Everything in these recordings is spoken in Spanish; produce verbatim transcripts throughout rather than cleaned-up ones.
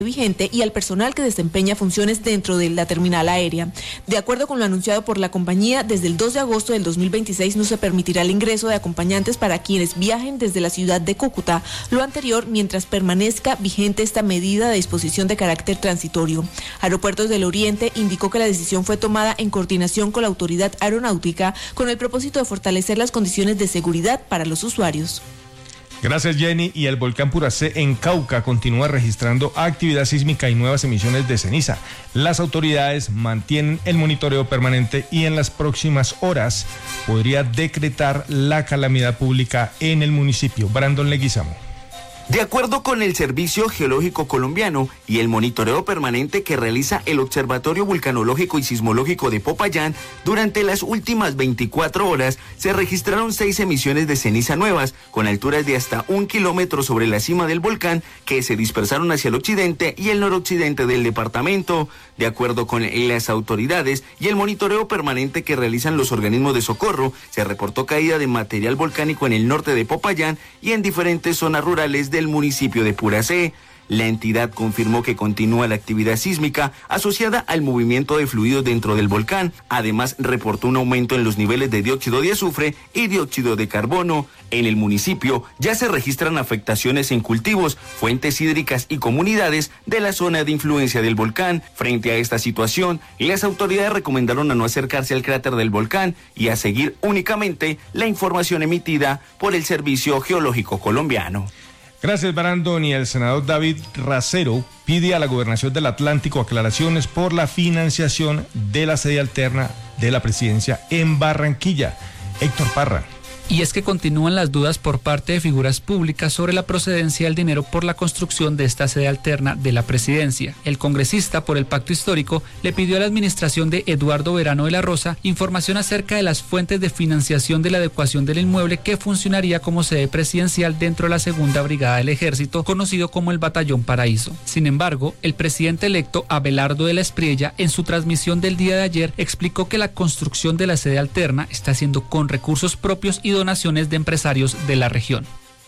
vigente y al personal que desempeña funciones dentro de la terminal aérea. De acuerdo con lo anunciado por la compañía, desde el dos de agosto del dos mil veintiséis no se permitirá el ingreso de acompañantes para quienes viajen desde la ciudad de Cúcuta, lo anterior mientras permanezca vigente esta medida de disposición de carácter transitorio. Aeropuertos del Oriente indicó que la decisión fue tomada en coordinación con la autoridad aeronáutica con el propósito de fortalecer las condiciones de seguridad para los usuarios. Gracias, Jenny. Y el volcán Puracé en Cauca continúa registrando actividad sísmica y nuevas emisiones de ceniza. Las autoridades mantienen el monitoreo permanente y en las próximas horas podría decretar la calamidad pública en el municipio. Brandon Leguizamo. De acuerdo con el Servicio Geológico Colombiano y el monitoreo permanente que realiza el Observatorio Vulcanológico y Sismológico de Popayán, durante las últimas veinticuatro horas se registraron seis emisiones de ceniza nuevas, con alturas de hasta un kilómetro sobre la cima del volcán, que se dispersaron hacia el occidente y el noroccidente del departamento. De acuerdo con las autoridades y el monitoreo permanente que realizan los organismos de socorro, se reportó caída de material volcánico en el norte de Popayán y en diferentes zonas rurales del municipio de Puracé. La entidad confirmó que continúa la actividad sísmica asociada al movimiento de fluidos dentro del volcán. Además, reportó un aumento en los niveles de dióxido de azufre y dióxido de carbono. En el municipio ya se registran afectaciones en cultivos, fuentes hídricas y comunidades de la zona de influencia del volcán. Frente a esta situación, las autoridades recomendaron a no acercarse al cráter del volcán y a seguir únicamente la información emitida por el Servicio Geológico Colombiano. Gracias, Brandon. Y el senador David Racero pide a la Gobernación del Atlántico aclaraciones por la financiación de la sede alterna de la presidencia en Barranquilla. Héctor Parra. Y es que continúan las dudas por parte de figuras públicas sobre la procedencia del dinero por la construcción de esta sede alterna de la presidencia. El congresista por el Pacto Histórico le pidió a la administración de Eduardo Verano de la Rosa información acerca de las fuentes de financiación de la adecuación del inmueble que funcionaría como sede presidencial dentro de la Segunda Brigada del Ejército, conocido como el Batallón Paraíso. Sin embargo, el presidente electo Abelardo de la Espriella, en su transmisión del día de ayer, explicó que la construcción de la sede alterna está haciendo con recursos propios y donaciones de empresarios de la región.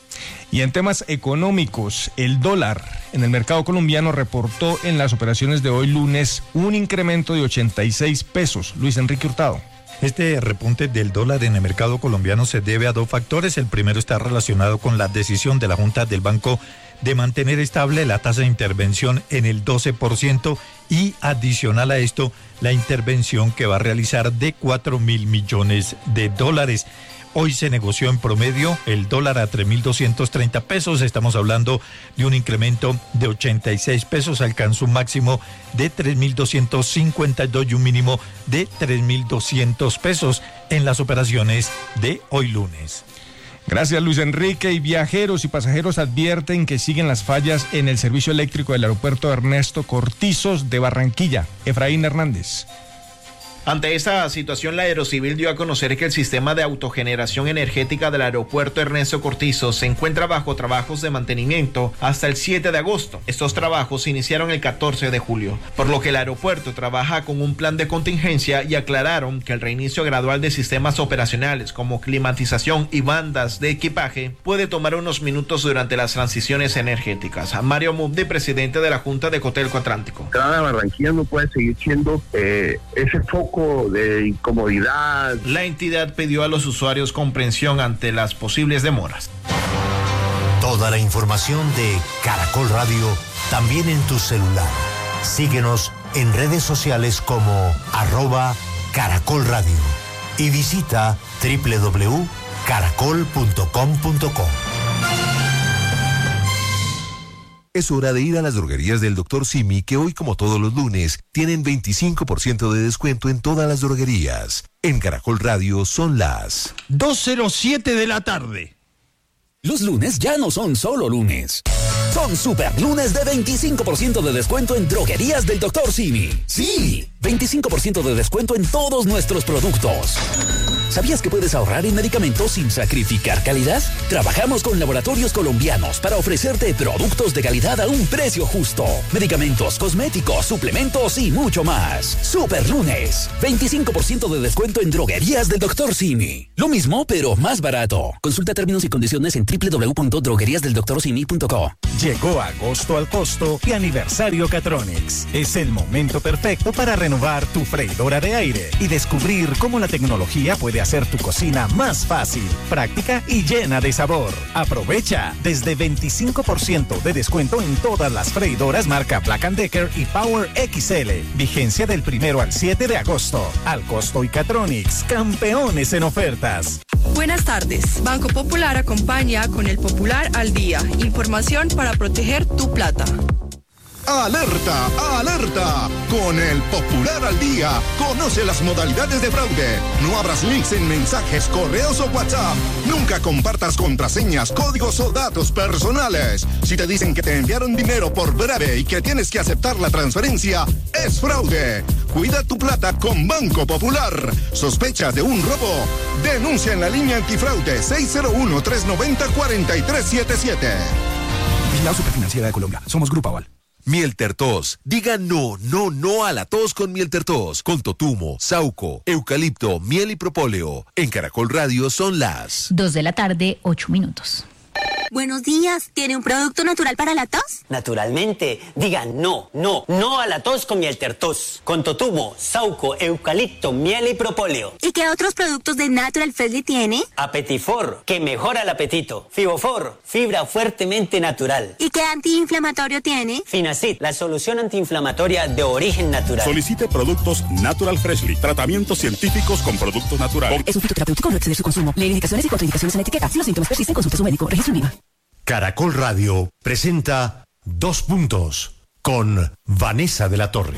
Y en temas económicos, el dólar en el mercado colombiano reportó en las operaciones de hoy lunes un incremento de ochenta y seis pesos. Luis Enrique Hurtado. Este repunte del dólar en el mercado colombiano se debe a dos factores. El primero está relacionado con la decisión de la Junta del Banco de mantener estable la tasa de intervención en el doce por ciento y adicional a esto, la intervención que va a realizar de cuatro mil millones de dólares. Hoy se negoció en promedio el dólar a tres mil doscientos treinta pesos. Estamos hablando de un incremento de ochenta y seis pesos. Alcanzó un máximo de tres mil doscientos cincuenta y dos y un mínimo de tres mil doscientos pesos en las operaciones de hoy lunes. Gracias, Luis Enrique. Y viajeros y pasajeros advierten que siguen las fallas en el servicio eléctrico del aeropuerto Ernesto Cortizos de Barranquilla. Efraín Hernández. Ante esta situación, la Aerocivil dio a conocer que el sistema de autogeneración energética del aeropuerto Ernesto Cortizos se encuentra bajo trabajos de mantenimiento hasta el siete de agosto. Estos trabajos se iniciaron el catorce de julio, por lo que el aeropuerto trabaja con un plan de contingencia y aclararon que el reinicio gradual de sistemas operacionales como climatización y bandas de equipaje puede tomar unos minutos durante las transiciones energéticas. Mario Mubdi, presidente de la Junta de Cotelco Atlántico. Cada Barranquilla no puede seguir siendo eh, ese foco de incomodidad. La entidad pidió a los usuarios comprensión ante las posibles demoras. Toda la información de Caracol Radio también en tu celular. Síguenos en redes sociales como arroba Caracol Radio y visita doble u doble u doble u punto caracol punto com punto co. Es hora de ir a las droguerías del doctor Simi, que hoy, como todos los lunes, tienen veinticinco por ciento de descuento en todas las droguerías. En Caracol Radio son las dos cero siete de la tarde. Los lunes ya no son solo lunes. Son super lunes de veinticinco por ciento de descuento en droguerías del doctor Simi. Sí, veinticinco por ciento de descuento en todos nuestros productos. ¿Sabías que puedes ahorrar en medicamentos sin sacrificar calidad? Trabajamos con laboratorios colombianos para ofrecerte productos de calidad a un precio justo. Medicamentos, cosméticos, suplementos y mucho más. Super lunes, veinticinco por ciento de descuento en droguerías del doctor Simi. Lo mismo, pero más barato. Consulta términos y condiciones en doble u doble u doble u punto droguerías del doctor simi punto co. Llegó agosto al costo y aniversario Catronics. Es el momento perfecto para renovar tu freidora de aire y descubrir cómo la tecnología puede hacer tu cocina más fácil, práctica y llena de sabor. Aprovecha desde veinticinco por ciento de descuento en todas las freidoras marca Black and Decker y Power X L. Vigencia del primero al siete de agosto. Al costo y Catronics, campeones en ofertas. Buenas tardes. Banco Popular acompaña con el Popular al Día. Información para proteger tu plata. ¡Alerta! ¡Alerta! Con el Popular al Día, conoce las modalidades de fraude. No abras links en mensajes, correos o WhatsApp. Nunca compartas contraseñas, códigos o datos personales. Si te dicen que te enviaron dinero por breve y que tienes que aceptar la transferencia, es fraude. Cuida tu plata con Banco Popular. ¿Sospechas de un robo? Denuncia en la línea antifraude seis cero uno, tres nueve cero, cuatro tres siete siete. Vigilado Superfinanciera de Colombia. Somos Grupo Aval. Miel Tertos. Diga no, no, no a la tos con Miel Tertos. Con totumo, sauco, eucalipto, miel y propóleo. En Caracol Radio son las dos de la tarde, ocho minutos. Buenos días, ¿tiene un producto natural para la tos? Naturalmente, diga no, no, no a la tos con Miel Tertos. Con totumo, sauco, eucalipto, miel y propóleo. ¿Y qué otros productos de Natural Freshly tiene? Apetifor, que mejora el apetito. Fibofor, fibra fuertemente natural. ¿Y qué antiinflamatorio tiene? Finacid, la solución antiinflamatoria de origen natural. Solicite productos Natural Freshly, tratamientos científicos con productos naturales. Es un fitoterapéutico, no exceder su consumo. Lee indicaciones y contraindicaciones en la etiqueta. Si los síntomas persisten, consulte a su médico. Registro INVIMA. Caracol Radio presenta Dos Puntos con Vanessa de la Torre.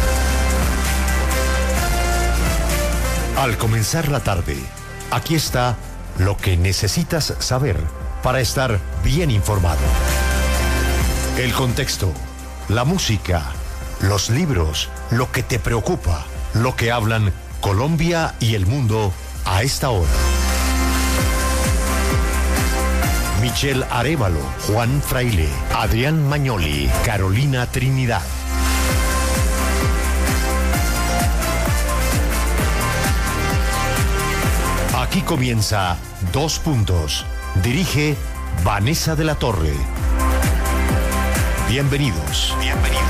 Al comenzar la tarde, aquí está lo que necesitas saber para estar bien informado. El contexto, la música, los libros, lo que te preocupa, lo que hablan Colombia y el mundo a esta hora. Michelle Arévalo, Juan Fraile, Adrián Mañoli, Carolina Trinidad. Aquí comienza Dos Puntos. Dirige Vanessa de la Torre. Bienvenidos. Bienvenidos.